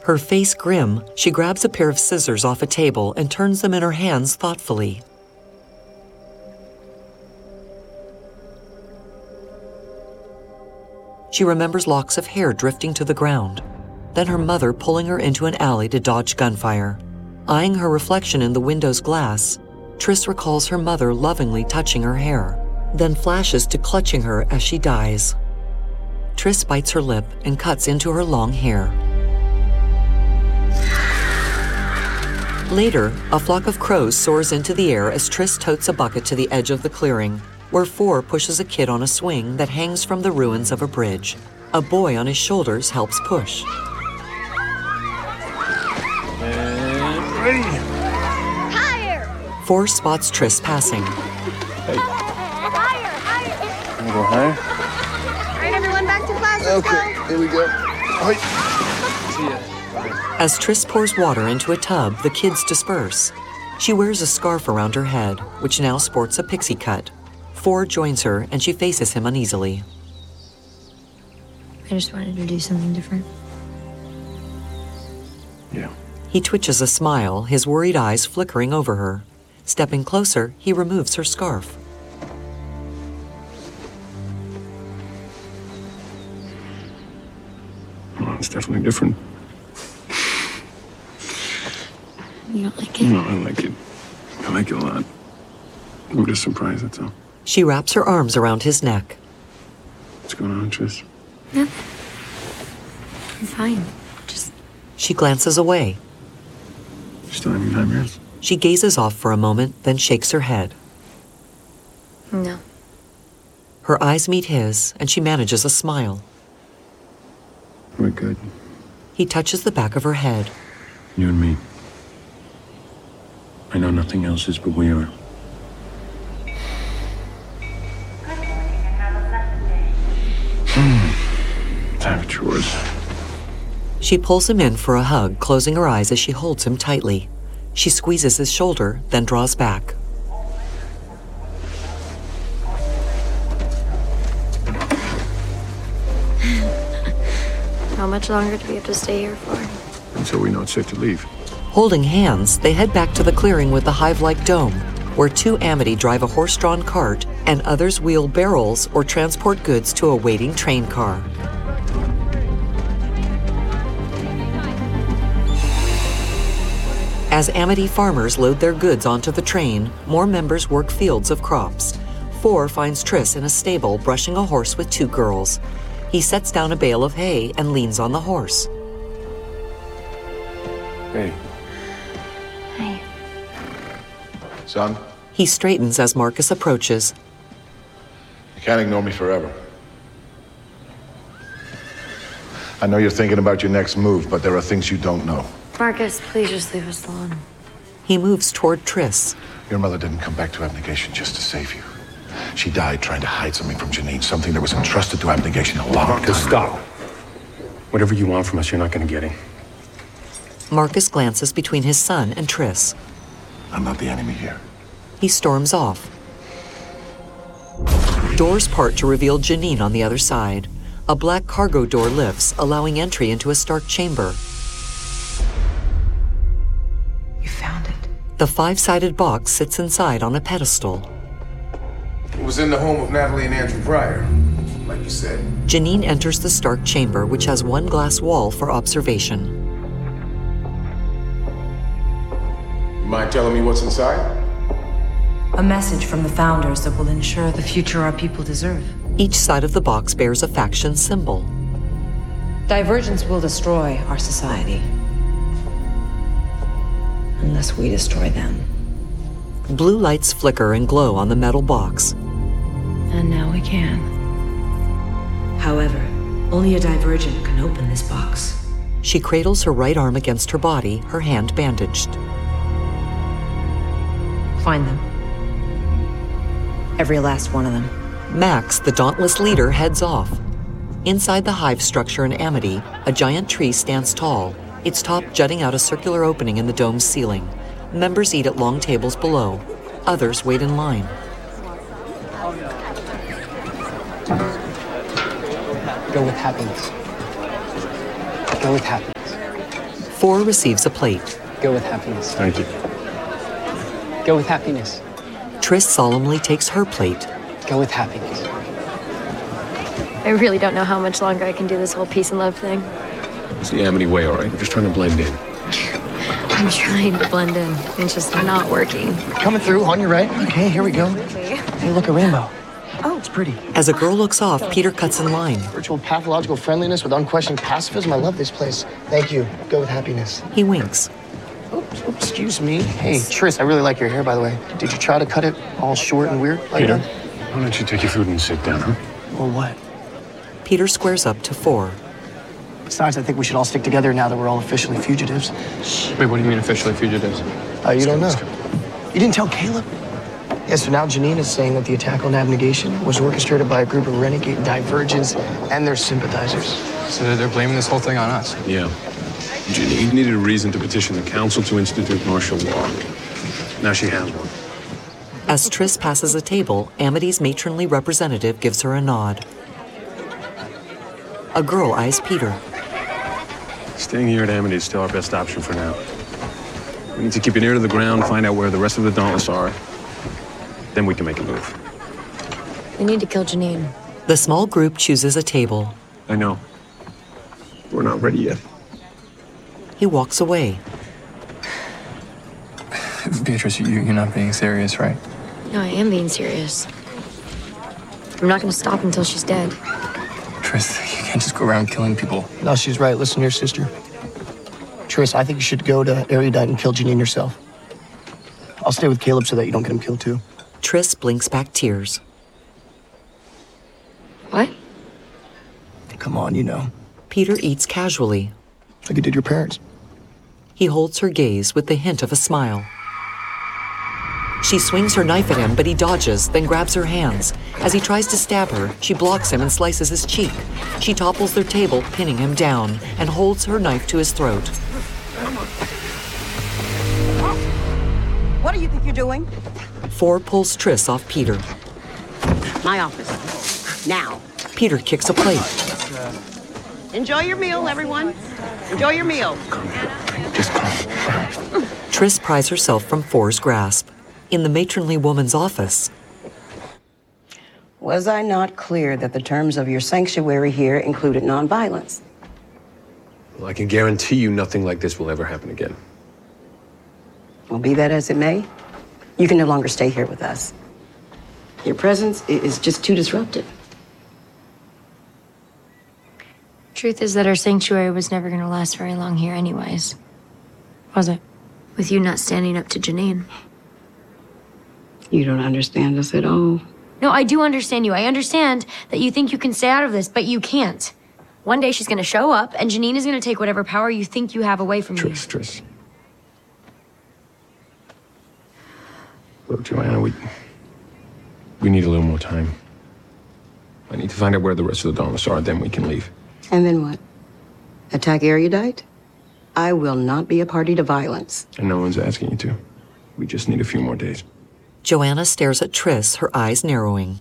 Her face grim, she grabs a pair of scissors off a table and turns them in her hands thoughtfully. She remembers locks of hair drifting to the ground, then her mother pulling her into an alley to dodge gunfire. Eyeing her reflection in the window's glass, Triss recalls her mother lovingly touching her hair, then flashes to clutching her as she dies. Triss bites her lip and cuts into her long hair. Later, a flock of crows soars into the air as Triss totes a bucket to the edge of the clearing, where Four pushes a kid on a swing that hangs from the ruins of a bridge. A boy on his shoulders helps push. And ready. Higher! Four spots Triss passing. Hey. Higher! Wanna go higher? All right, everyone, back to class. Let's Okay, go. here we go. Hi. See ya. Bye. As Triss pours water into a tub, the kids disperse. She wears a scarf around her head, which now sports a pixie cut. Four joins her, and she faces him uneasily. I just wanted to do something different. Yeah. He twitches a smile, his worried eyes flickering over her. Stepping closer, he removes her scarf. Well, it's definitely different. You don't like it? No, I like it. I like it a lot. I'm just surprised, that's all. She wraps her arms around his neck. What's going on, Triss? Nothing. I'm fine. Just She glances away. You still having nightmares? She gazes off for a moment, then shakes her head. no. Her eyes meet his, and she manages a smile. We're good. He touches the back of her head. You and me. I know nothing else is, but we are. Time for chores. She pulls him in for a hug, closing her eyes as she holds him tightly. She squeezes his shoulder, then draws back. How much longer do we have to stay here for? Until we know it's safe to leave. Holding hands, they head back to the clearing with the hive-like dome, where two Amity drive a horse-drawn cart and others wheel barrels or transport goods to a waiting train car. As Amity farmers load their goods onto the train, more members work fields of crops. Four finds Triss in a stable brushing a horse with two girls. He sets down a bale of hay and leans on the horse. Hey. Hi. Son, He straightens as Marcus approaches. you can't ignore me forever. I know you're thinking about your next move, but there are things you don't know. Marcus, please just leave us alone. He moves toward Triss. Your mother didn't come back to Abnegation just to save you. She died trying to hide something from Janine, something that was entrusted to Abnegation a long time ago. Stop. Whatever you want from us, you're not gonna get it. Marcus glances between his son and Triss. I'm not the enemy here. He storms off. Doors part to reveal Janine on the other side. A black cargo door lifts, allowing entry into a Stark chamber. You found it. The five-sided box sits inside on a pedestal. It was in the home of Natalie and Andrew Pryor, like you said. Janine enters the Stark chamber, which has one glass wall for observation. You mind telling me what's inside? A message from the founders that will ensure the future our people deserve. Each side of the box bears a faction symbol. Divergence will destroy our society. Unless we destroy them. Blue lights flicker and glow on the metal box. And now we can. However, only a Divergent can open this box. She cradles her right arm against her body, her hand bandaged. Find them. Every last one of them. Max, the dauntless leader, heads off. Inside the hive structure in Amity, a giant tree stands tall, its top jutting out a circular opening in the dome's ceiling. Members eat at long tables below. Others wait in line. Go with happiness. Go with happiness. 4 receives a plate. Go with happiness. Thank you. Go with happiness. Triss solemnly takes her plate. Go with happiness. I really don't know how much longer I can do this whole peace and love thing. It's the Amity way, all right? We're just trying to blend in. I'm trying to blend in. It's just not working. Coming through on your right. Okay, here we go. Hey, look, a rainbow. Oh, it's pretty. As a girl looks off, Peter cuts in line. Virtual pathological friendliness with unquestioned pacifism. I love this place. Thank you. Go with happiness. He winks. Oops, excuse me. Hey, Triss, I really like your hair, by the way. Did you try to cut it all short and weird like Peter, that? why don't you take your food and sit down, huh? Or what? Peter squares up to 4. Besides, I think we should all stick together now that we're all officially fugitives. Wait, what do you mean officially fugitives? You don't know? You didn't tell Caleb? Yeah, so now Janine is saying that the attack on Abnegation was orchestrated by a group of renegade divergents and their sympathizers. So they're blaming this whole thing on us? Yeah. Janine needed a reason to petition the council to institute martial law. Now she has one. As Triss passes a table, Amity's matronly representative gives her a nod. A girl eyes Peter. Staying here at Amity is still our best option for now. We need to keep an ear to the ground, find out where the rest of the Dauntless are. Then we can make a move. We need to kill Janine. The small group chooses a table. I know. We're not ready yet. He walks away. Beatrice, you're not being serious, right? No, I am being serious. I'm not going to stop until she's dead. Triss, you can't just go around killing people. No, she's right. Listen here, sister. Triss, I think you should go to Erudite and kill Janine yourself. I'll stay with Caleb so that you don't get him killed, too. Triss blinks back tears. What? Come on, you know. Peter eats casually. Like you did your parents. He holds her gaze with the hint of a smile. She swings her knife at him, but he dodges, then grabs her hands. As he tries to stab her, she blocks him and slices his cheek. She topples their table, pinning him down, and holds her knife to his throat. What do you think you're doing? 4 pulls Triss off Peter. My office. Now. Peter kicks a plate. Enjoy your meal, everyone. Enjoy your meal. Just calm. Triss pries herself from 4's grasp. In the matronly woman's office. Was I not clear that the terms of your sanctuary here included nonviolence? Well, I can guarantee you nothing like this will ever happen again. Well, be that as it may, you can no longer stay here with us. Your presence is just too disruptive. Truth is that our sanctuary was never going to last very long here anyways. Was it? With you not standing up to Janine. You don't understand us at all. No, I do understand you. I understand that you think you can stay out of this, but you can't. One day she's going to show up, and Janine is going to take whatever power you think you have away from you. Triss. Look, Joanna, we need a little more time. I need to find out where the rest of the Dauntless are, then we can leave. And then what? Attack Erudite? I will not be a party to violence. And no one's asking you to. We just need a few more days. Joanna stares at Triss, her eyes narrowing.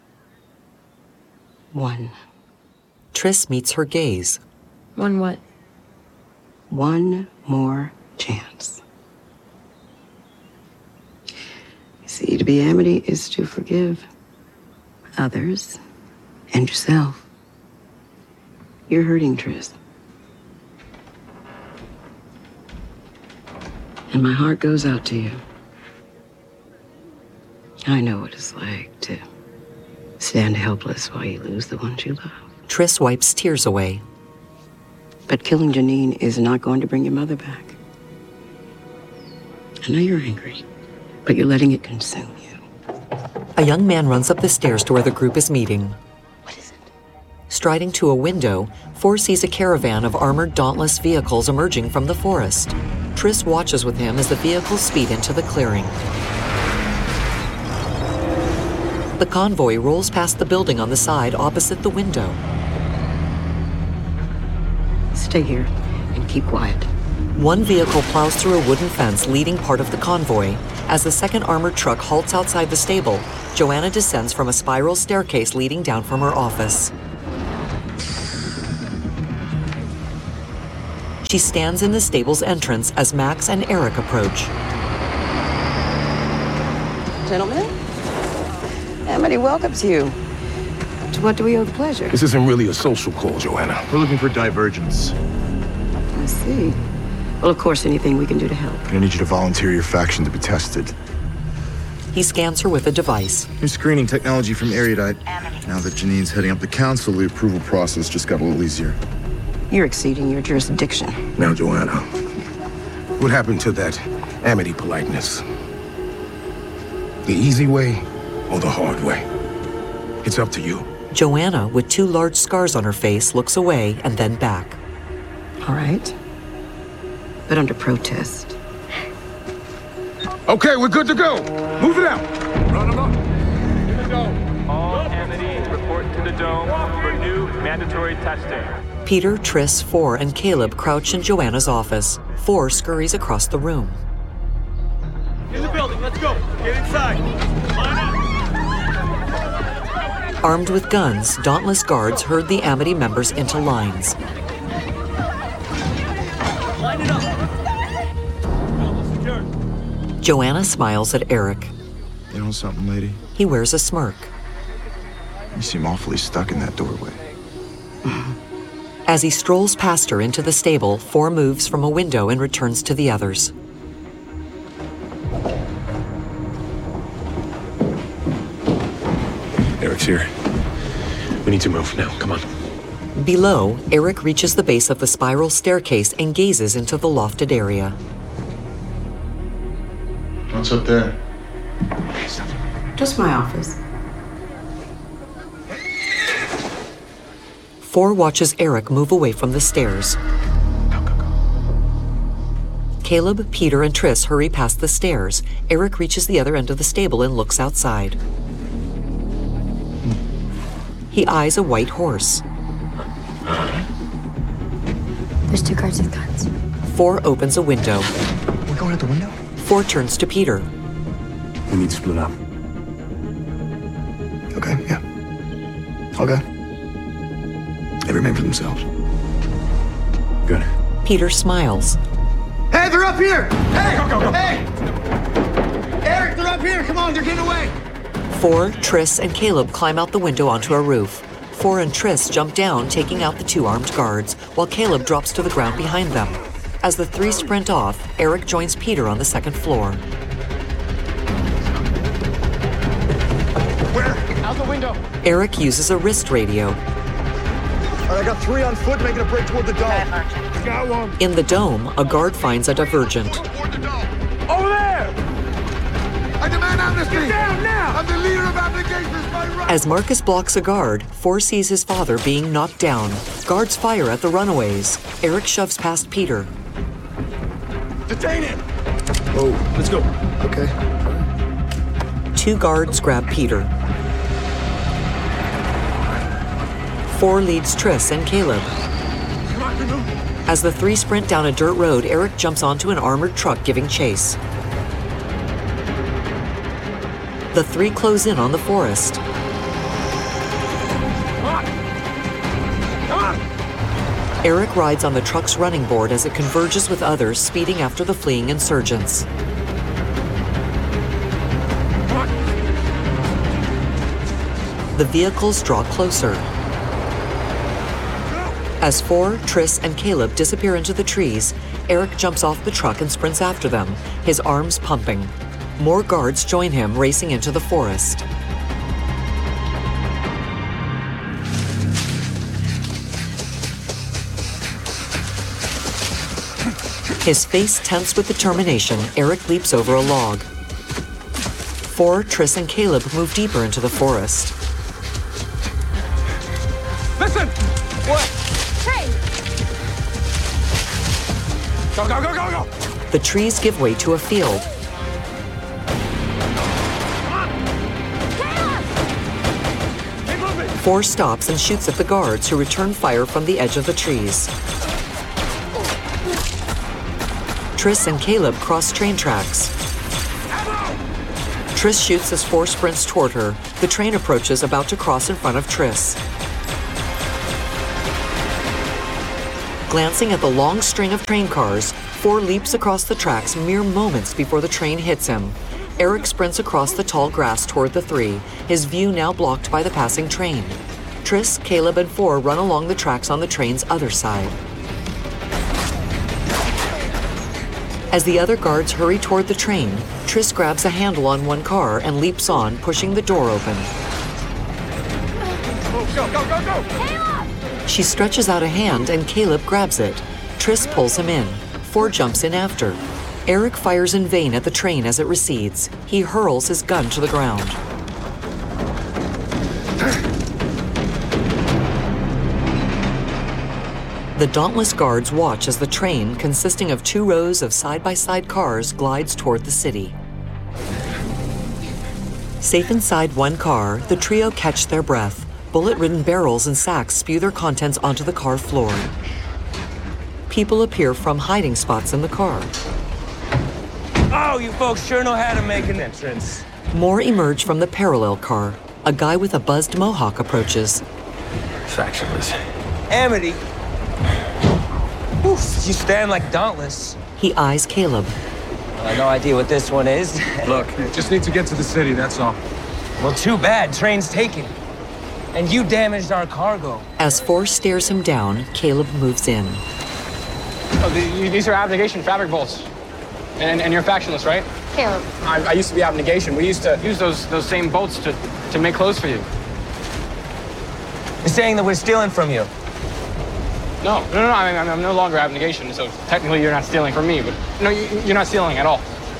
1. Triss meets her gaze. 1 what? 1 more chance. You see, to be Amity is to forgive others and yourself. You're hurting, Triss. And my heart goes out to you. I know what it's like to stand helpless while you lose the ones you love. Triss wipes tears away. But killing Janine is not going to bring your mother back. I know you're angry, but you're letting it consume you. A young man runs up the stairs to where the group is meeting. What is it? Striding to a window, 4 sees a caravan of armored Dauntless vehicles emerging from the forest. Triss watches with him as the vehicles speed into the clearing. The convoy rolls past the building on the side opposite the window. Stay here and keep quiet. One vehicle plows through a wooden fence leading part of the convoy. As the second armored truck halts outside the stable, Joanna descends from a spiral staircase leading down from her office. She stands in the stable's entrance as Max and Eric approach. Gentlemen, Amity welcomes you. To what do we owe the pleasure? This isn't really a social call, Joanna. We're looking for divergence. I see. Well, of course, anything we can do to help. I need you to volunteer your faction to be tested. He scans her with a device. New screening technology from Erudite. Now that Janine's heading up the council, the approval process just got a little easier. You're exceeding your jurisdiction. Now, Joanna, what happened to that Amity politeness? The easy way or the hard way? It's up to you. Joanna, with 2 large scars on her face, looks away and then back. All right. But under protest. Okay, we're good to go. Move it out. Run them up. In the dome. All entities report to the dome for new mandatory testing. Peter, Triss, Four, and Caleb crouch in Joanna's office. Four scurries across the room. In the building, let's go. Get inside. Line up. Armed with guns, dauntless guards herd the Amity members into lines. Line it up. Joanna smiles at Eric. You know something, lady? He wears a smirk. You seem awfully stuck in that doorway. As he strolls past her into the stable, Four moves from a window and returns to the others. Eric's here. We need to move now. Come on. Below, Eric reaches the base of the spiral staircase and gazes into the lofted area. What's up there? Just my office. Four watches Eric move away from the stairs. Caleb, Peter, and Triss hurry past the stairs. Eric reaches the other end of the stable and looks outside. He eyes a white horse. There's 2 guards with guns. Four opens a window. We're going out the window? Four turns to Peter. We need to split up. Okay, yeah. Okay. Every man for themselves. Good. Peter smiles. Hey, they're up here! Hey! Go! Hey! Eric, they're up here! Come on, they're getting away! Four, Triss, and Caleb climb out the window onto a roof. Four and Triss jump down, taking out the 2 armed guards, while Caleb drops to the ground behind them. As the 3 sprint off, Eric joins Peter on the 2nd floor. Where? Out the window. Eric uses a wrist radio. All right, I got 3 on foot making a break toward the dome. Got one. In the dome, a guard finds a divergent. Over there! I demand amnesty! Get down now! I'm the leader of applications by right! As Marcus blocks a guard, Four sees his father being knocked down. Guards fire at the runaways. Eric shoves past Peter. Detain him! Oh, Let's go. okay. 2 guards grab Peter. Four leads Triss and Caleb. As the 3 sprint down a dirt road, Eric jumps onto an armored truck giving chase. The 3 close in on the forest. Eric rides on the truck's running board as it converges with others, speeding after the fleeing insurgents. The vehicles draw closer. As Four, Triss, and Caleb disappear into the trees, Eric jumps off the truck and sprints after them, his arms pumping. More guards join him, racing into the forest. His face tense with determination, Eric leaps over a log. Four, Triss, and Caleb move deeper into the forest. Listen! What? Hey! Go! The trees give way to a field. Four stops and shoots at the guards, who return fire from the edge of the trees. Triss and Caleb cross train tracks. Triss shoots as Four sprints toward her. The train approaches, about to cross in front of Triss. Glancing at the long string of train cars, Four leaps across the tracks mere moments before the train hits him. Eric sprints across the tall grass toward the three, his view now blocked by the passing train. Tris, Caleb, and Four run along the tracks on the train's other side. As the other guards hurry toward the train, Tris grabs a handle on one car and leaps on, pushing the door open. Go! She stretches out a hand and Caleb grabs it. Tris pulls him in. Four jumps in after. Eric fires in vain at the train as it recedes. He hurls his gun to the ground. The dauntless guards watch as the train, consisting of 2 rows of side-by-side cars, glides toward the city. Safe inside one car, the trio catch their breath. Bullet-ridden barrels and sacks spew their contents onto the car floor. People appear from hiding spots in the car. Oh, you folks sure know how to make an entrance. More emerge from the parallel car. A guy with a buzzed mohawk approaches. Factionless. Amity. Oof, you stand like Dauntless. He eyes Caleb. I have no idea what this one is. Look, just need to get to the city, that's all. Well, too bad. Train's taken. And you damaged our cargo. As Four stares him down, Caleb moves in. Oh, these are abnegation fabric bolts. And you're factionless, right? Caleb. I used to be abnegation. We used to use those same bolts to make clothes for you. You're saying that we're stealing from you? No. I mean, I'm no longer abnegation, so technically you're not stealing from me. But no, you're not stealing at all.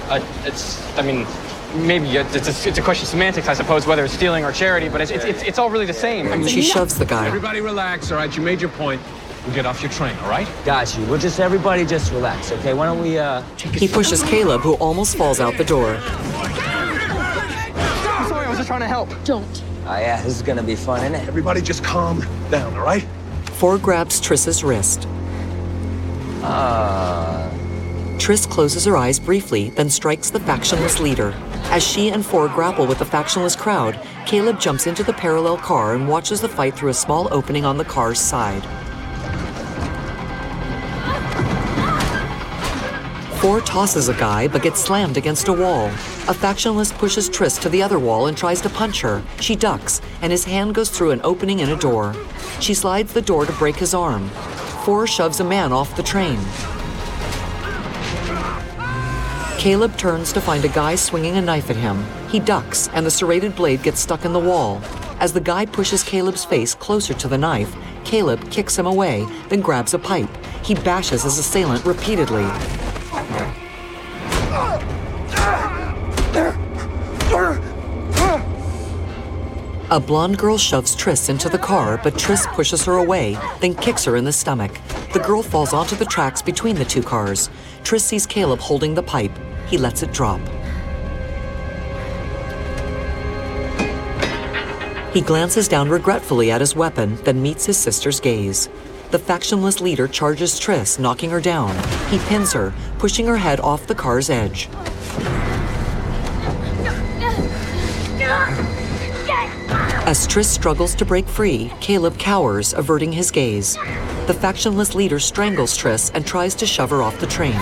Maybe it's a question of semantics, I suppose, whether it's stealing or charity. But it's all really the same. I mean, she shoves the guy. Everybody relax, all right? You made your point. We'll get off your train, all right? Got you. Everybody just relax, okay? Why don't we, He pushes Caleb, who almost falls out the door. I'm sorry, I was just trying to help. Don't. Oh, yeah, this is gonna be fun, isn't it? Everybody just calm down, all right? Four grabs Tris's wrist. Tris closes her eyes briefly, then strikes the factionless leader. As she and Four grapple with the factionless crowd, Caleb jumps into the parallel car and watches the fight through a small opening on the car's side. Four tosses a guy, but gets slammed against a wall. A factionalist pushes Tris to the other wall and tries to punch her. She ducks, and his hand goes through an opening in a door. She slides the door to break his arm. Four shoves a man off the train. Caleb turns to find a guy swinging a knife at him. He ducks, and the serrated blade gets stuck in the wall. As the guy pushes Caleb's face closer to the knife, Caleb kicks him away, then grabs a pipe. He bashes his assailant repeatedly. A blonde girl shoves Tris into the car, but Tris pushes her away, then kicks her in the stomach. The girl falls onto the tracks between the 2 cars. Tris sees Caleb holding the pipe. He lets it drop. He glances down regretfully at his weapon, then meets his sister's gaze. The factionless leader charges Tris, knocking her down. He pins her, pushing her head off the car's edge. As Tris struggles to break free, Caleb cowers, averting his gaze. The factionless leader strangles Tris and tries to shove her off the train.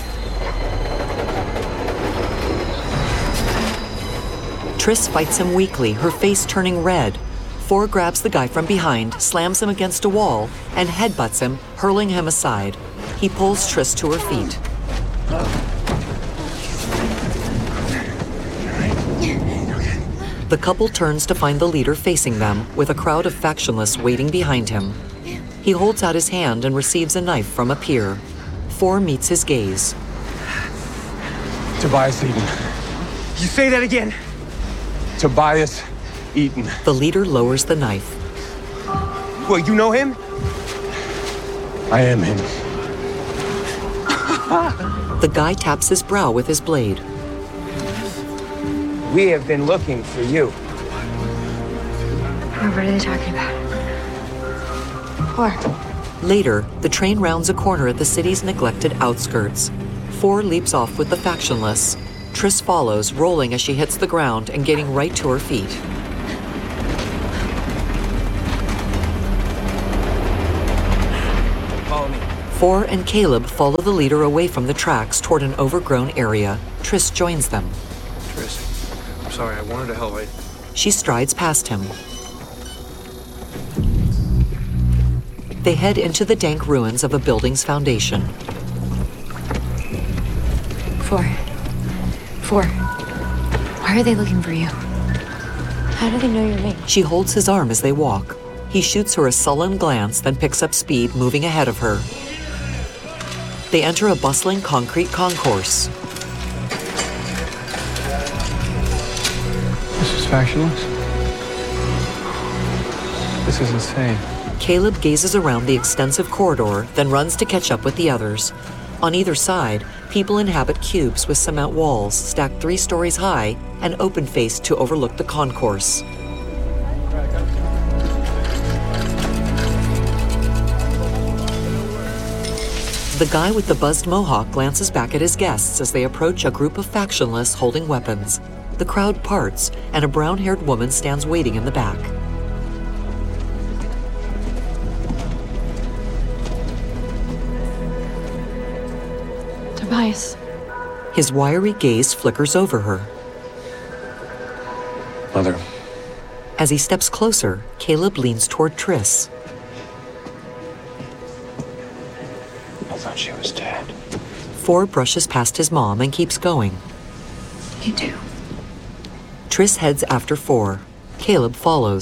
Tris fights him weakly, her face turning red. Four grabs the guy from behind, slams him against a wall, and headbutts him, hurling him aside. He pulls Tris to her feet. The couple turns to find the leader facing them, with a crowd of factionalists waiting behind him. He holds out his hand and receives a knife from a peer. Four meets his gaze. Tobias Eden. You say that again? Tobias Eden. The leader lowers the knife. Well, you know him? I am him. The guy taps his brow with his blade. We have been looking for you. What are they talking about? Four. Later, the train rounds a corner at the city's neglected outskirts. Four leaps off with the factionless. Tris follows, rolling as she hits the ground and getting right to her feet. Follow me. Four and Caleb follow the leader away from the tracks toward an overgrown area. Triss joins them. Triss, I'm sorry, I wanted to help. She strides past him. They head into the dank ruins of a building's foundation. Four. Why are they looking for you? How do they know you're me? She holds his arm as they walk. He shoots her a sullen glance, then picks up speed, moving ahead of her. They enter a bustling concrete concourse. This is fabulous. This is insane. Caleb gazes around the extensive corridor, then runs to catch up with the others. On either side, people inhabit cubes with cement walls stacked 3 stories high and open-faced to overlook the concourse. The guy with the buzzed mohawk glances back at his guests as they approach a group of factionless holding weapons. The crowd parts, and a brown-haired woman stands waiting in the back. Tobias. His wiry gaze flickers over her. Mother. As he steps closer, Caleb leans toward Triss. I thought she was dead. Four brushes past his mom and keeps going. You do. Triss heads after Four. Caleb follows.